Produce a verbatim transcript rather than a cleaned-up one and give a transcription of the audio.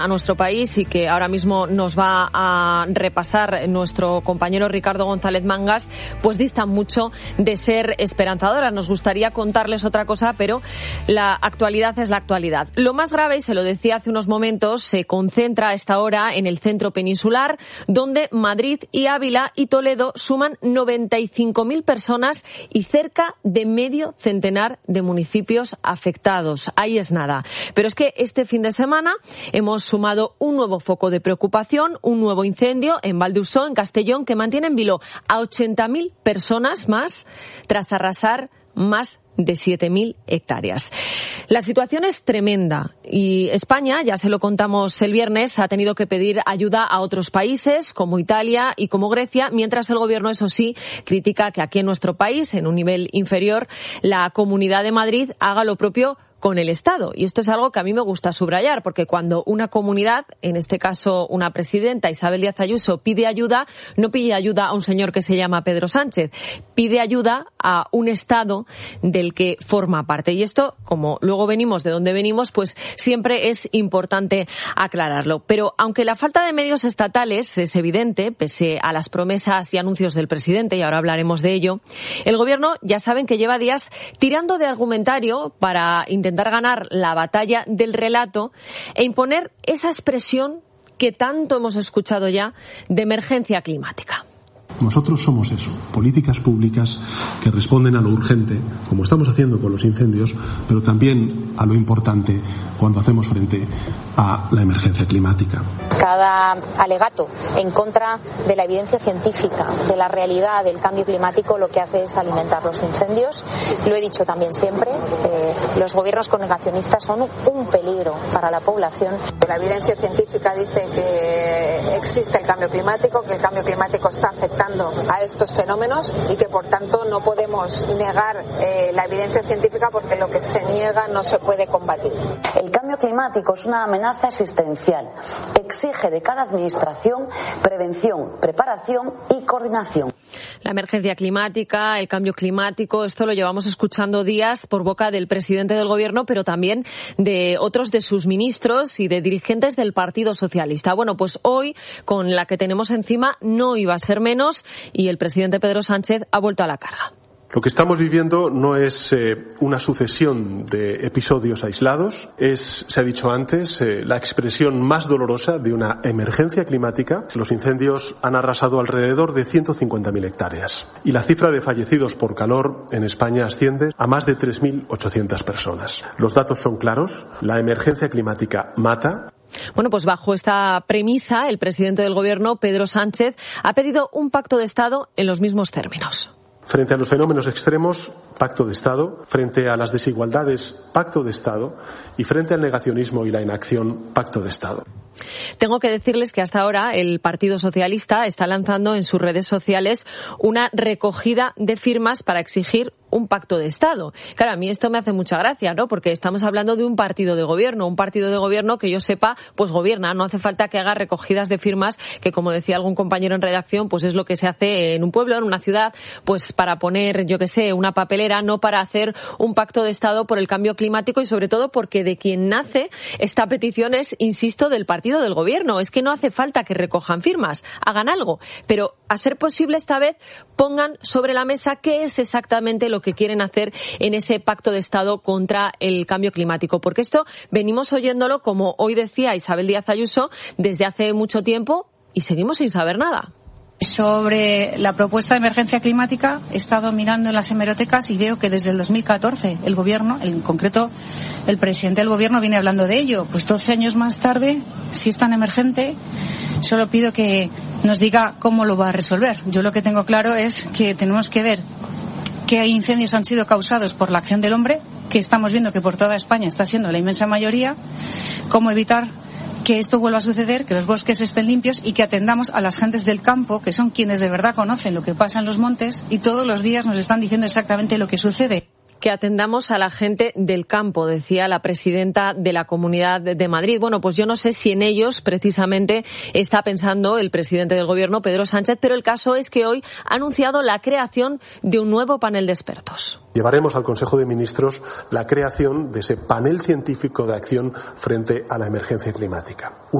a nuestro país y que ahora mismo nos va a repasar nuestro compañero Ricardo González Mangas, pues distan mucho de ser esperanzadoras. Nos gustaría contarles otra cosa, pero la actualidad es la actualidad. Lo más grave, y se lo decía hace unos momentos, se concentra a esta hora en el centro peninsular, donde Madrid y Ávila y Toledo suman noventa y cinco mil personas y cerca de medio centenar de municipios afectados. Ahí es nada. Pero es que este fin de semana hemos sumado un nuevo foco de preocupación, un nuevo incendio en Val d'Uixó, en Castellón, que mantiene en vilo a ochenta mil personas más tras arrasar más de siete mil hectáreas. La situación es tremenda y España, ya se lo contamos el viernes, ha tenido que pedir ayuda a otros países como Italia y como Grecia, mientras el gobierno, eso sí, critica que aquí en nuestro país, en un nivel inferior, la Comunidad de Madrid haga lo propio con el Estado. Y esto es algo que a mí me gusta subrayar, porque cuando una comunidad, en este caso una presidenta, Isabel Díaz Ayuso, pide ayuda, no pide ayuda a un señor que se llama Pedro Sánchez, pide ayuda a un Estado del que forma parte. Y esto, como luego venimos de donde venimos, pues siempre es importante aclararlo. Pero aunque la falta de medios estatales es evidente, pese a las promesas y anuncios del presidente, y ahora hablaremos de ello, el gobierno ya saben que lleva días tirando de argumentario para intentar intentar ganar la batalla del relato e imponer esa expresión que tanto hemos escuchado ya de emergencia climática. Nosotros somos eso, políticas públicas que responden a lo urgente, como estamos haciendo con los incendios, pero también a lo importante cuando hacemos frente a la emergencia climática. Cada alegato en contra de la evidencia científica, de la realidad del cambio climático, lo que hace es alimentar los incendios. Lo he dicho también siempre, eh, los gobiernos con negacionistas son un peligro para la población. La evidencia científica dice que existe el cambio climático, que el cambio climático está afectando a estos fenómenos y que por tanto no podemos negar eh, la evidencia científica, porque lo que se niega no se puede combatir. El cambio climático es una amenaza existencial. Exige de cada administración prevención, preparación y coordinación. La emergencia climática, el cambio climático, esto lo llevamos escuchando días por boca del presidente del gobierno, pero también de otros de sus ministros y de dirigentes del Partido Socialista. Bueno, pues hoy, con la que tenemos encima, no iba a ser menos y el presidente Pedro Sánchez ha vuelto a la carga. Lo que estamos viviendo no es eh, una sucesión de episodios aislados, es, se ha dicho antes, eh, la expresión más dolorosa de una emergencia climática. Los incendios han arrasado alrededor de ciento cincuenta mil hectáreas y la cifra de fallecidos por calor en España asciende a más de tres mil ochocientas personas. Los datos son claros, la emergencia climática mata. Bueno, pues bajo esta premisa, el presidente del gobierno, Pedro Sánchez, ha pedido un pacto de Estado en los mismos términos. Frente a los fenómenos extremos, pacto de Estado. Frente a las desigualdades, pacto de Estado. Y frente al negacionismo y la inacción, pacto de Estado. Tengo que decirles que hasta ahora el Partido Socialista está lanzando en sus redes sociales una recogida de firmas para exigir un pacto de Estado. Claro, a mí esto me hace mucha gracia, ¿no? Porque estamos hablando de un partido de gobierno, un partido de gobierno que yo sepa, pues gobierna. No hace falta que haga recogidas de firmas, que como decía algún compañero en redacción, pues es lo que se hace en un pueblo, en una ciudad, pues para poner, yo qué sé, una papelera, no para hacer un pacto de Estado por el cambio climático y sobre todo porque de quien nace esta petición es, insisto, del partido del gobierno. Es que no hace falta que recojan firmas, hagan algo, pero a ser posible esta vez pongan sobre la mesa qué es exactamente lo que quieren hacer en ese pacto de Estado contra el cambio climático, porque esto venimos oyéndolo, como hoy decía Isabel Díaz Ayuso, desde hace mucho tiempo y seguimos sin saber nada. Sobre la propuesta de emergencia climática, he estado mirando en las hemerotecas y veo que desde el dos mil catorce el gobierno, en concreto el presidente del gobierno, viene hablando de ello. Pues doce años más tarde, si es tan emergente, solo pido que nos diga cómo lo va a resolver. Yo lo que tengo claro es que tenemos que ver qué incendios han sido causados por la acción del hombre, que estamos viendo que por toda España está siendo la inmensa mayoría, cómo evitar que esto vuelva a suceder, que los bosques estén limpios y que atendamos a las gentes del campo, que son quienes de verdad conocen lo que pasa en los montes y todos los días nos están diciendo exactamente lo que sucede. Que atendamos a la gente del campo, decía la presidenta de la Comunidad de Madrid. Bueno, pues yo no sé si en ellos precisamente está pensando el presidente del Gobierno, Pedro Sánchez, pero el caso es que hoy ha anunciado la creación de un nuevo panel de expertos. Llevaremos al Consejo de Ministros la creación de ese panel científico de acción frente a la emergencia climática.